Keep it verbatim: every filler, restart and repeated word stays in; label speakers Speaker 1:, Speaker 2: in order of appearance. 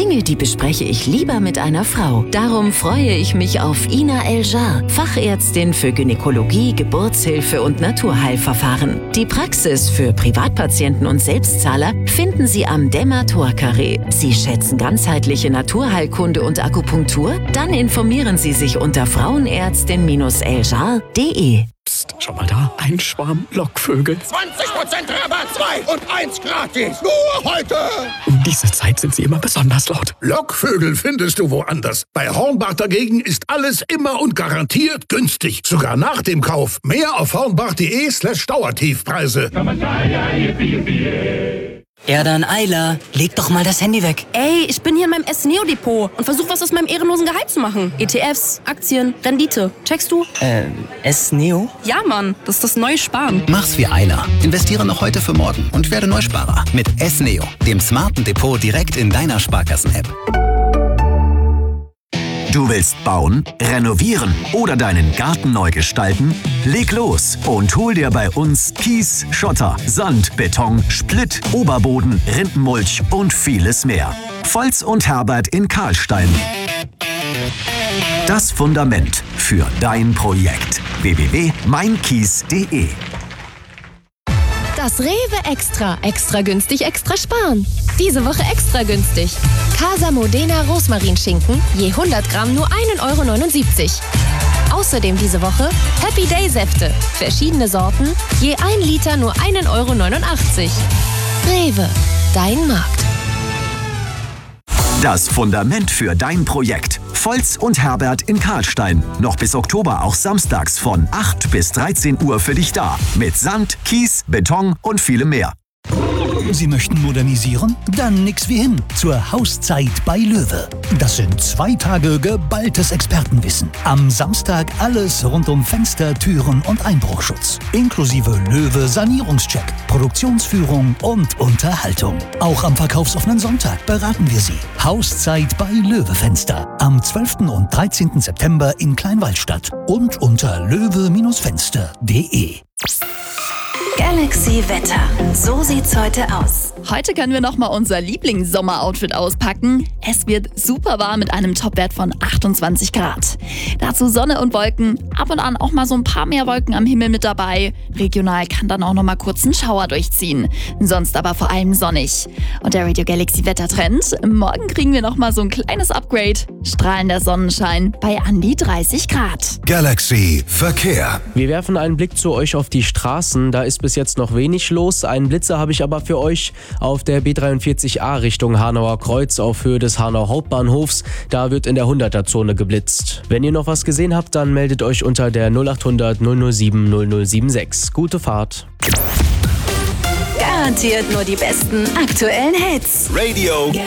Speaker 1: Dinge, die bespreche ich lieber mit einer Frau. Darum freue ich mich auf Ina Eljar, Fachärztin für Gynäkologie, Geburtshilfe und Naturheilverfahren. Die Praxis für Privatpatienten und Selbstzahler finden Sie am Dämmer-Tor-Carré. Sie schätzen ganzheitliche Naturheilkunde und Akupunktur? Dann informieren Sie sich unter frauenärztin eljar punkt de.
Speaker 2: Psst, schau mal da, ein Schwarm Lockvögel.
Speaker 3: zwanzig Prozent Rabatt, zwei und eins gratis. Nur heute.
Speaker 2: Um diese Zeit sind sie immer besonders laut.
Speaker 4: Lockvögel findest du woanders. Bei Hornbach dagegen ist alles immer und garantiert günstig. Sogar nach dem Kauf. Mehr auf hornbach.de slash Dauertiefpreise.
Speaker 5: Ja, dann, Ayla, leg doch mal das Handy weg.
Speaker 6: Ey, ich bin hier in meinem S-Neo-Depot und versuche was aus meinem ehrenlosen Gehalt zu machen. E T Fs, Aktien, Rendite. Checkst du?
Speaker 5: Äh, S-Neo?
Speaker 6: Ja, Mann, das ist das neue Sparen.
Speaker 7: Mach's wie Ayla. Investiere noch heute für morgen und werde Neusparer. Mit S-Neo, dem smarten Depot direkt in deiner Sparkassen-App.
Speaker 8: Du willst bauen, renovieren oder deinen Garten neu gestalten? Leg los und hol dir bei uns Kies, Schotter, Sand, Beton, Splitt, Oberboden, Rindenmulch und vieles mehr. Volz und Herbert in Karlstein. Das Fundament für dein Projekt. w w w punkt mein kies punkt de.
Speaker 9: Das Rewe Extra. Extra günstig, extra sparen. Diese Woche extra günstig. Casa Modena Rosmarinschinken, je hundert Gramm nur ein Euro neunundsiebzig. Außerdem diese Woche Happy Day Säfte. Verschiedene Sorten, je ein Liter nur ein Euro neunundachtzig. Rewe, dein Markt.
Speaker 8: Das Fundament für dein Projekt. Volz und Herbert in Karlstein. Noch bis Oktober auch samstags von acht bis dreizehn Uhr für dich da. Mit Sand, Kies, Beton und vielem mehr.
Speaker 10: Sie möchten modernisieren? Dann nix wie hin zur Hauszeit bei Löwe. Das sind zwei Tage geballtes Expertenwissen. Am Samstag alles rund um Fenster, Türen und Einbruchschutz. Inklusive Löwe Sanierungscheck, Produktionsführung und Unterhaltung. Auch am verkaufsoffenen Sonntag beraten wir Sie. Hauszeit bei Löwe Fenster. Am zwölften und dreizehnten September in Kleinwaldstadt und unter löwe Fenster punkt de.
Speaker 1: Galaxy Wetter. So sieht's heute aus.
Speaker 11: Heute können wir nochmal unser Lieblings-Sommer-Outfit auspacken. Es wird super warm mit einem Topwert von achtundzwanzig Grad. Dazu Sonne und Wolken, ab und an auch mal so ein paar mehr Wolken am Himmel mit dabei. Regional kann dann auch nochmal kurz ein Schauer durchziehen. Sonst aber vor allem sonnig. Und der Radio Galaxy Wettertrend. Morgen kriegen wir nochmal so ein kleines Upgrade. Strahlender Sonnenschein bei an die dreißig Grad.
Speaker 12: Galaxy Verkehr.
Speaker 13: Wir werfen einen Blick zu euch auf die Straßen. Da ist bis jetzt noch wenig los. Einen Blitzer habe ich aber für euch auf der B dreiundvierzig A Richtung Hanauer Kreuz auf Höhe des Hanauer Hauptbahnhofs. Da wird in der hunderter-Zone geblitzt. Wenn ihr noch was gesehen habt, dann meldet euch unter der null achthundert null null sieben null null sechsundsiebzig. Gute Fahrt.
Speaker 1: Garantiert nur die besten aktuellen Hits.
Speaker 12: Radio